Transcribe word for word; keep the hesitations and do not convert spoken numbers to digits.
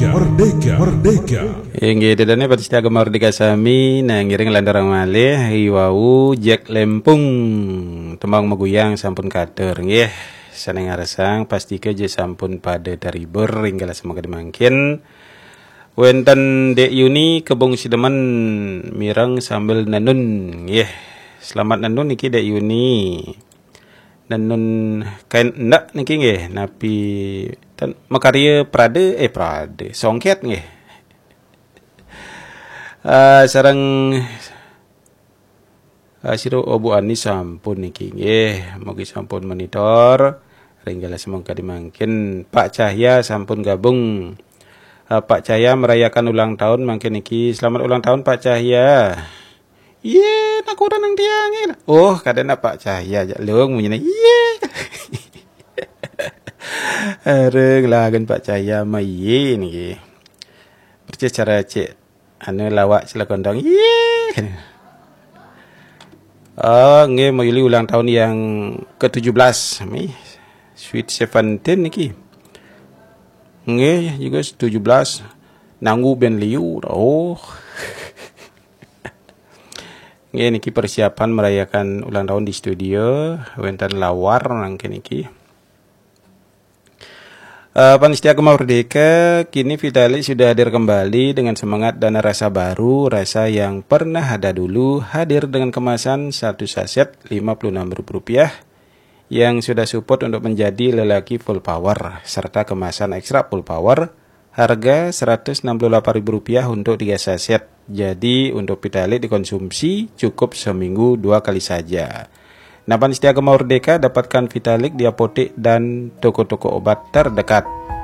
Merdeka, Merdeka, Merdeka. Inggih dedane Patistiaga Merdeka sami nangiring landarang malih hiwau Jack Lempung tembang meguyang sampun kader nggih saneng aresang pasti ke je sampun pada daribur hingga semoga dimangkin wenten Dek Yuni kebong sideman mirang sambil nanun nggih selamat nanun niki Dek Yuni nanun kain ndak niki nggih napi tan makarya prade eh prade songket nggih uh, sareng uh, siro obu ani sampun niki nggih mugi sampun monitor ringgala semoga dimangkin Pak Cahya sampun gabung uh, Pak Cahya merayakan ulang tahun mangkin niki selamat ulang tahun Pak Cahya. Iya, nak kurang nang tiang. Oh, kadang Pak Cahya jalung punya iya. Areng lagan Pak Cahya mah iya nih. Percaya cara cek anu lawak celakondong iya. Oh, nge mau ulang tahun yang ke tujuh belas mi. Sweet Seventeen niki. Nge juga tujuh belas nanggu ben liu. Oh. Nggih niki persiapan merayakan ulang tahun di studio wenten lawar nangke niki. Uh, Panitia Merdeka kini Vitalik sudah hadir kembali dengan semangat dan rasa baru, rasa yang pernah ada dulu, hadir dengan kemasan satu saset lima puluh enam ribu rupiah yang sudah support untuk menjadi lelaki full power serta kemasan ekstra full power harga seratus enam puluh delapan ribu rupiah untuk tiga saset. Jadi untuk Vitalik dikonsumsi cukup seminggu dua kali saja. Nah, Panitia Merdeka dapatkan Vitalik di apotek dan toko-toko obat terdekat.